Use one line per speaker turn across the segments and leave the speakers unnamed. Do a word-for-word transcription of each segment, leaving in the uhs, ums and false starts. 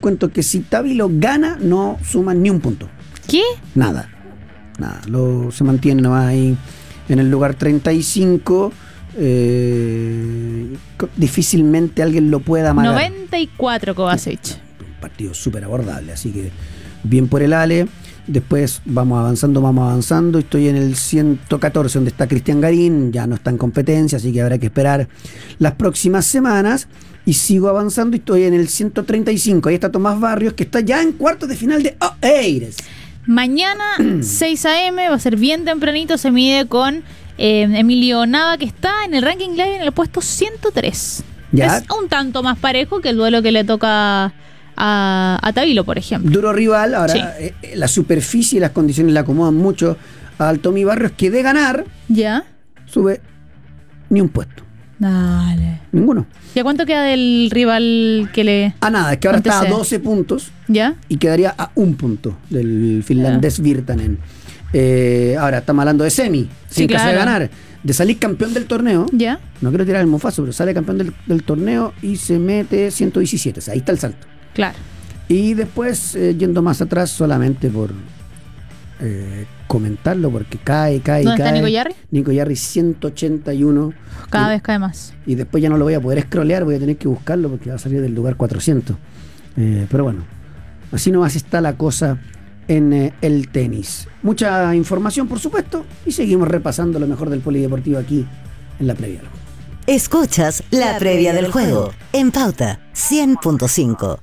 cuento que si Tábilo gana, no suman ni un punto.
¿Qué?
Nada. Nada. Lo, se mantiene nomás ahí en el lugar treinta y cinco. Eh, difícilmente alguien lo pueda amagar.
noventa y cuatro Kovacic.
Un partido súper abordable, así que bien por el Ale. Después vamos avanzando, vamos avanzando. Estoy en el ciento catorce, donde está Cristian Garín. Ya no está en competencia, así que habrá que esperar las próximas semanas. Y sigo avanzando y estoy en el ciento treinta y cinco. Ahí está Tomás Barrios, que está ya en cuartos de final de Oeiras.
Mañana, seis a.m., va a ser bien tempranito. Se mide con eh, Emilio Nava, que está en el ranking live en el puesto ciento tres.
¿Ya?
Es un tanto más parejo que el duelo que le toca a, a Tábilo, por ejemplo.
Duro rival. Ahora,
Sí.
eh, la superficie y las condiciones le acomodan mucho al Tommy Barrios, que de ganar
¿Ya?
sube ni un puesto.
Dale.
Ninguno.
¿Y a cuánto queda del rival que le...
Ah, nada, es que ahora está a
Antecede.
doce puntos
¿Ya?
y quedaría a un punto del finlandés Virtanen. Eh, ahora, estamos hablando de semi,
Sí,
sin caso de
claro.
ganar. De salir campeón del torneo,
¿Ya?
no quiero tirar el mofazo, pero sale campeón del, del torneo y se mete ciento diecisiete. O sea, ahí está el salto.
Claro.
Y después, eh, yendo más atrás, solamente por eh, comentarlo, porque cae, cae,
¿Dónde
cae.
está Nico Yarri?
Nico Yarri, ciento ochenta y uno.
Cada
y,
vez cae más.
Y después ya no lo voy a poder scrollear, voy a tener que buscarlo porque va a salir del lugar cuatrocientos. Eh, pero bueno, así nomás está la cosa en eh, el tenis. Mucha información, por supuesto, y seguimos repasando lo mejor del polideportivo aquí en la previa.
Escuchas la previa del juego en Pauta cien punto cinco.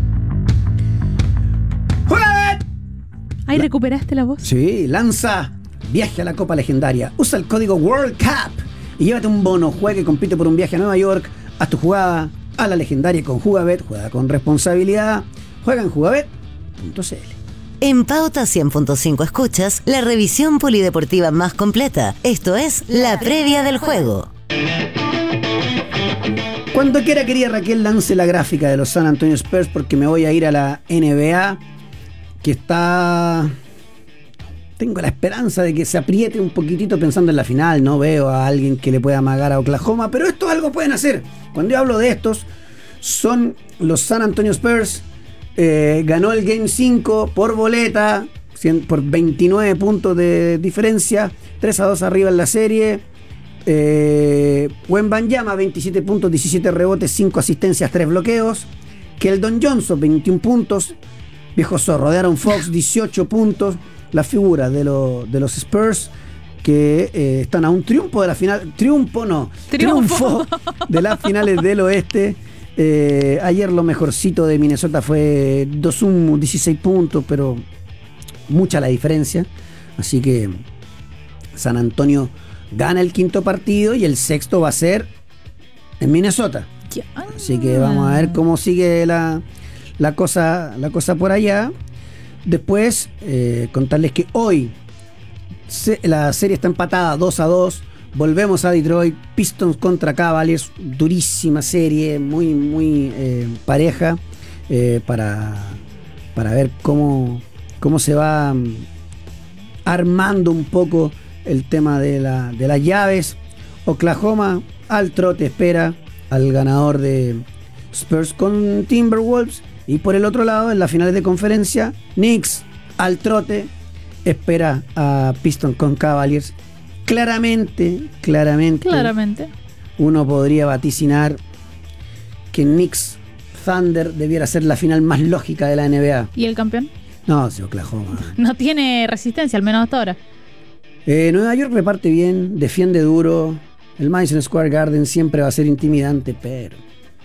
Ahí recuperaste la voz.
Sí, lanza viaje a la Copa Legendaria. Usa el código World Cup y llévate un bono. Juegue y compite por un viaje a Nueva York. Haz tu jugada a la Legendaria con Jugabet. Juega con responsabilidad. Juega en jugabet punto c l.
En Pauta cien punto cinco escuchas la revisión polideportiva más completa. Esto es la previa del juego.
Cuando quiera, querida Raquel, lance la gráfica de los San Antonio Spurs, porque me voy a ir a la N B A, que está... Tengo la esperanza de que se apriete un poquitito pensando en la final. No veo a alguien que le pueda amagar a Oklahoma, pero esto algo pueden hacer. Cuando yo hablo de estos, son los San Antonio Spurs. Eh, ganó el Game cinco por boleta, cien por veintinueve puntos de diferencia, tres a dos arriba en la serie. Eh, Wembanyama, veintisiete puntos, diecisiete rebotes, cinco asistencias, tres bloqueos. Keldon Johnson, veintiún puntos. Viejo zorro, De'Aaron Fox, dieciocho puntos. La figura de, lo, de los Spurs, que eh, están a un triunfo de la final. Triunfo no,
Triunfo.
triunfo de las finales del oeste. Eh, ayer lo mejorcito de Minnesota fue Dosunmu, dieciséis puntos, pero mucha la diferencia. Así que San Antonio gana el quinto partido y el sexto va a ser en Minnesota.
Ya.
Así que vamos a ver cómo sigue la, la, cosa, la cosa por allá. Después, eh, contarles que hoy se, la serie está empatada dos a dos. Volvemos a Detroit, Pistons contra Cavaliers, durísima serie, muy, muy eh, pareja, eh, para, para ver cómo, cómo se va um, armando un poco el tema de, la, de las llaves. Oklahoma al trote espera al ganador de Spurs con Timberwolves. Y por el otro lado, en las finales de conferencia, Knicks al trote espera a Pistons con Cavaliers. Claramente, claramente,
Claramente.
uno podría vaticinar que Knicks Thunder debiera ser la final más lógica de la N B A.
¿Y el campeón?
No, sí, Oklahoma.
No tiene resistencia, al menos hasta ahora.
Eh, Nueva York reparte bien, defiende duro. El Madison Square Garden siempre va a ser intimidante, pero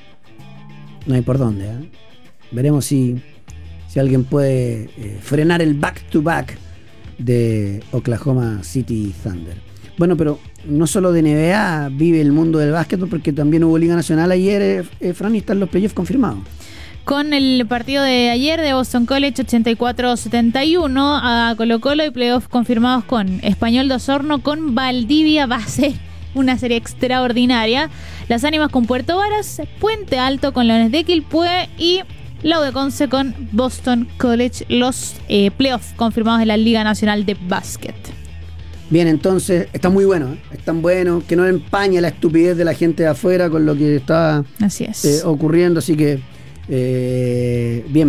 no hay por dónde. ¿eh? Veremos si, si alguien puede eh, frenar el back-to-back de Oklahoma City Thunder. Bueno, pero no solo de N B A vive el mundo del básquetbol, porque también hubo Liga Nacional ayer, eh, eh, Fran, y están los playoffs confirmados.
Con el partido de ayer de Boston College ochenta y cuatro setenta y uno a Colo Colo y playoffs confirmados con Español de Osorno con Valdivia. Va a ser una serie extraordinaria. Las Ánimas con Puerto Varas, Puente Alto con Leones de Quilpué y la U de Conce con Boston College. Los eh, playoffs confirmados en la Liga Nacional de Básquet.
Bien, entonces, está muy bueno, ¿eh? Es tan bueno que no empaña la estupidez de la gente de afuera con lo que está
Así es.
eh, ocurriendo, así que eh, bien.